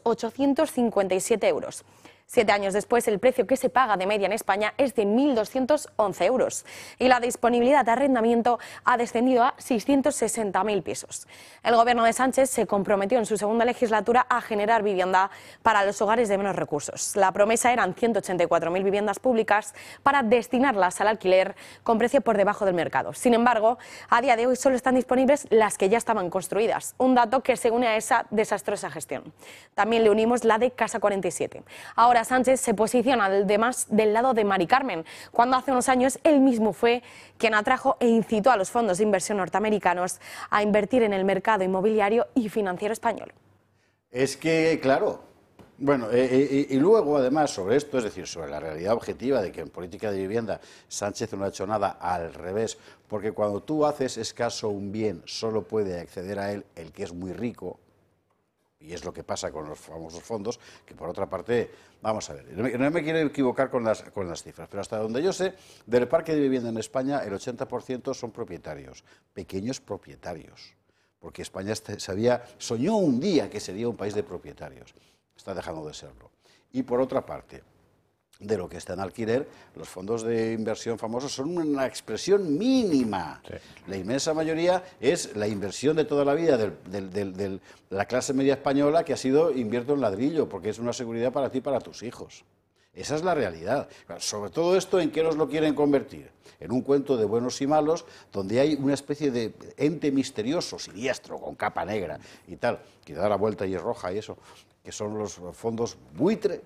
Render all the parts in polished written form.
857 euros. 7 años después, el precio que se paga de media en España es de 1.211 euros y la disponibilidad de arrendamiento ha descendido a 660.000 pisos. El gobierno de Sánchez se comprometió en su segunda legislatura a generar vivienda para los hogares de menos recursos. La promesa eran 184.000 viviendas públicas para destinarlas al alquiler con precio por debajo del mercado. Sin embargo, a día de hoy solo están disponibles las que ya estaban construidas, un dato que se une a esa desastrosa gestión. También le unimos la de Casa 47. Ahora Sánchez se posiciona además del lado de Mari Carmen, cuando hace unos años él mismo fue quien atrajo e incitó a los fondos de inversión norteamericanos a invertir en el mercado inmobiliario y financiero español. Es que, claro, bueno, y luego además sobre esto, es decir, sobre la realidad objetiva de que en política de vivienda Sánchez no ha hecho nada, al revés, porque cuando tú haces escaso un bien, solo puede acceder a él el que es muy rico. Y es lo que pasa con los famosos fondos, que por otra parte, vamos a ver, no me quiero equivocar con las cifras, pero hasta donde yo sé, del parque de vivienda en España, el 80% son propietarios, pequeños propietarios, porque España soñó un día que sería un país de propietarios, está dejando de serlo. Y por otra parte, de lo que está en alquiler, los fondos de inversión famosos son una expresión mínima. Sí. La inmensa mayoría es la inversión de toda la vida de la clase media española, que ha sido invierto en ladrillo, porque es una seguridad para ti y para tus hijos. Esa es la realidad. Sobre todo esto, ¿en qué nos lo quieren convertir? En un cuento de buenos y malos, donde hay una especie de ente misterioso, siniestro, con capa negra y tal, que da la vuelta y es roja y eso, que son los fondos buitre.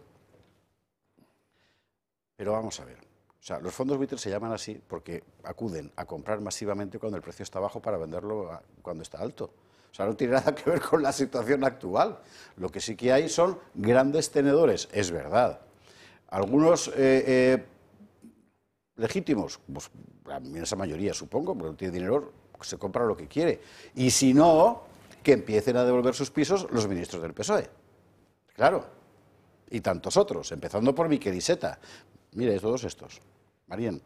Pero vamos a ver, o sea, los fondos buitres se llaman así porque acuden a comprar masivamente cuando el precio está bajo para venderlo cuando está alto. O sea, no tiene nada que ver con la situación actual. Lo que sí que hay son grandes tenedores, es verdad. Algunos legítimos, pues la inmensa mayoría supongo, porque no tiene dinero, se compra lo que quiere. Y si no, que empiecen a devolver sus pisos los ministros del PSOE. Claro. Y tantos otros, empezando por Miquel Iceta. Mire, todos estos. Marien.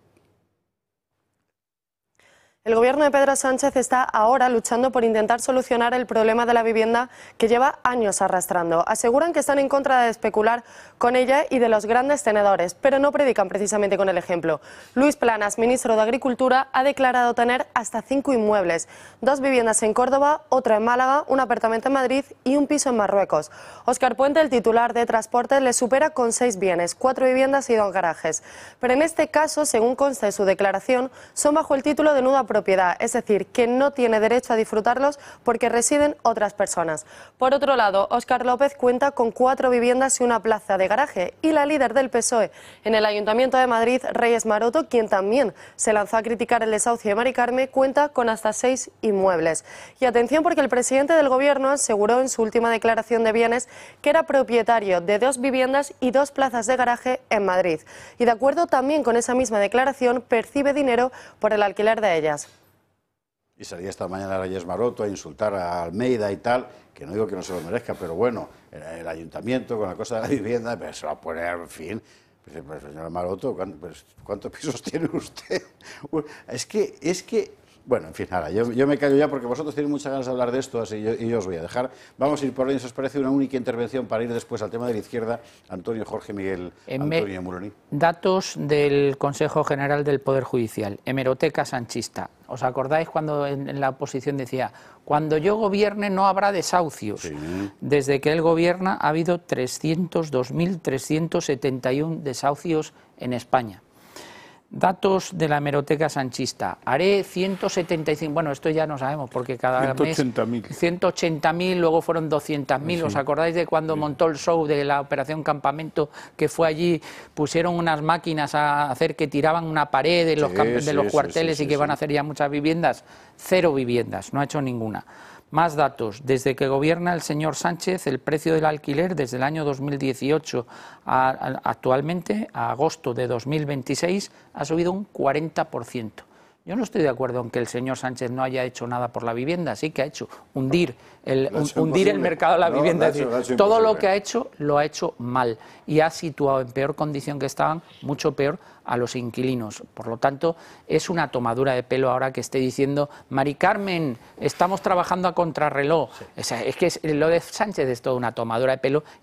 El gobierno de Pedro Sánchez está ahora luchando por intentar solucionar el problema de la vivienda que lleva años arrastrando. Aseguran que están en contra de especular con ella y de los grandes tenedores, pero no predican precisamente con el ejemplo. Luis Planas, ministro de Agricultura, ha declarado tener hasta 5 inmuebles, 2 viviendas en Córdoba, otra en Málaga, un apartamento en Madrid y un piso en Marruecos. Óscar Puente, el titular de Transportes, le supera con 6 bienes, 4 viviendas y 2 garajes. Pero en este caso, según consta en su declaración, son bajo el título de nuda propiedad, es decir, que no tiene derecho a disfrutarlos porque residen otras personas. Por otro lado, Óscar López cuenta con 4 viviendas y una plaza de garaje, y la líder del PSOE en el Ayuntamiento de Madrid, Reyes Maroto, quien también se lanzó a criticar el desahucio de Mari Carmen, cuenta con hasta 6 inmuebles. Y atención, porque el presidente del Gobierno aseguró en su última declaración de bienes que era propietario de 2 viviendas y 2 plazas de garaje en Madrid. Y de acuerdo también con esa misma declaración, percibe dinero por el alquiler de ellas. Y salía esta mañana Reyes Maroto a insultar a Almeida y tal, que no digo que no se lo merezca, pero bueno, el ayuntamiento con la cosa de la vivienda, pero se va a poner, en fin. Pues, señora Maroto, ¿cuántos pisos tiene usted? Es que, bueno, en fin, ahora, yo me callo ya porque vosotros tenéis muchas ganas de hablar de esto, así yo os voy a dejar. Vamos a ir por ahí, si os parece, una única intervención para ir después al tema de la izquierda. Antonio, Jorge, Miguel, Antonio Muroní. Datos del Consejo General del Poder Judicial, hemeroteca sanchista. ¿Os acordáis cuando en la oposición decía, cuando yo gobierne no habrá desahucios? Sí. Desde que él gobierna ha habido 302.371 desahucios en España. Datos de la hemeroteca sanchista. Haré 175, bueno, esto ya no sabemos porque cada 180.000. mes 180.000, luego fueron 200.000. Sí. ¿Os acordáis de cuando montó el show de la Operación Campamento, que fue allí, pusieron unas máquinas a hacer que tiraban una pared de los, cuarteles y que van a hacer ya muchas viviendas? 0 viviendas, no ha hecho ninguna. Más datos. Desde que gobierna el señor Sánchez, el precio del alquiler desde el año 2018 actualmente, a agosto de 2026, ha subido un 40%. Yo no estoy de acuerdo en que el señor Sánchez no haya hecho nada por la vivienda, sí que ha hecho hundir el mercado de la vivienda. Es decir, todo lo que ha hecho lo ha hecho mal y ha situado en peor condición que estaban, mucho peor, a los inquilinos. Por lo tanto, es una tomadura de pelo ahora que esté diciendo Mari Carmen, estamos trabajando a contrarreloj. Sí. Es que lo de Sánchez es toda una tomadura de pelo